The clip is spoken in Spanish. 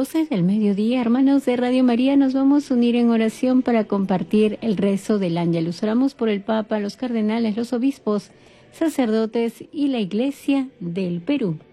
12 del mediodía, hermanos de Radio María, nos vamos a unir en oración para compartir el rezo del Ángelus. Oramos por el Papa, los cardenales, los obispos, sacerdotes y la Iglesia del Perú.